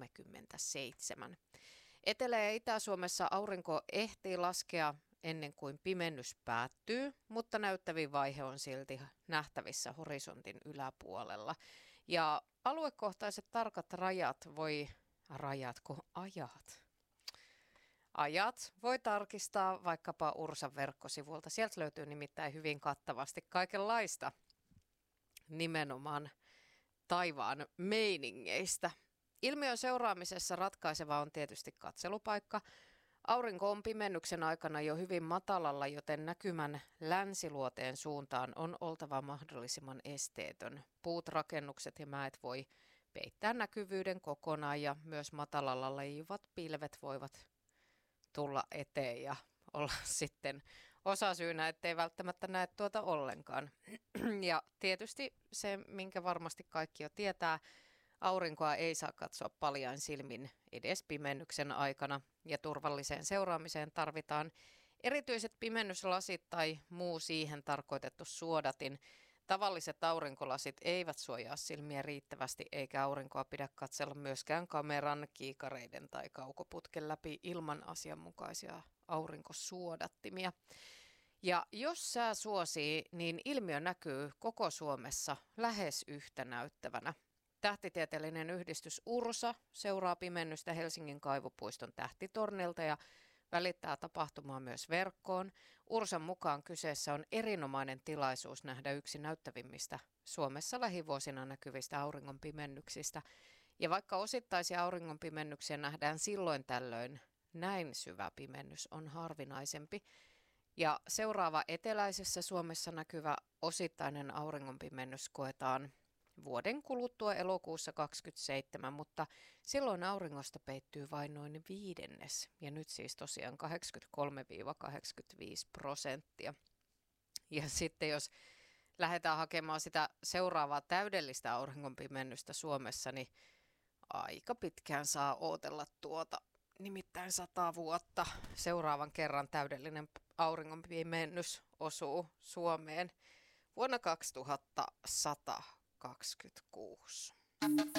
2037. Etelä- ja Itä-Suomessa aurinko ehtii laskea ennen kuin pimennys päättyy, mutta näyttävin vaihe on silti nähtävissä horisontin yläpuolella. Ja aluekohtaiset tarkat ajat voi tarkistaa vaikkapa Ursan verkkosivulta. Sieltä löytyy nimittäin hyvin kattavasti kaikenlaista nimenomaan taivaan meiningeistä. Ilmiön seuraamisessa ratkaiseva on tietysti katselupaikka. Aurinko on pimennyksen aikana jo hyvin matalalla, joten näkymän länsiluoteen suuntaan on oltava mahdollisimman esteetön. Puut, rakennukset ja mäet voi peittää näkyvyyden kokonaan ja myös matalalla leijuvat pilvet voivat tulla eteen ja olla sitten osasyynä, ettei välttämättä näe tuota ollenkaan. Ja tietysti se, minkä varmasti kaikki jo tietää, aurinkoa ei saa katsoa paljain silmin edes pimennyksen aikana ja turvalliseen seuraamiseen tarvitaan erityiset pimennyslasit tai muu siihen tarkoitettu suodatin. Tavalliset aurinkolasit eivät suojaa silmiä riittävästi eikä aurinkoa pidä katsella myöskään kameran, kiikareiden tai kaukoputken läpi ilman asianmukaisia aurinkosuodattimia. Ja jos sää suosii, niin ilmiö näkyy koko Suomessa lähes yhtä näyttävänä. Tähtitieteellinen yhdistys Ursa seuraa pimennystä Helsingin Kaivopuiston tähtitornilta ja välittää tapahtumaa myös verkkoon. Ursan mukaan kyseessä on erinomainen tilaisuus nähdä yksi näyttävimmistä Suomessa lähivuosina näkyvistä auringonpimennyksistä. Ja vaikka osittaisia auringonpimennyksiä nähdään silloin tällöin, näin syvä pimennys on harvinaisempi. Ja seuraava eteläisessä Suomessa näkyvä osittainen auringonpimennys koetaan vuoden kuluttua elokuussa 2027, mutta silloin auringosta peittyy vain noin viidennes, ja nyt siis tosiaan 83–85%. Ja sitten jos lähdetään hakemaan sitä seuraavaa täydellistä auringonpimennystä Suomessa, niin aika pitkään saa ootella tuota, nimittäin 100 vuotta. Seuraavan kerran täydellinen auringonpimennys osuu Suomeen vuonna 2126.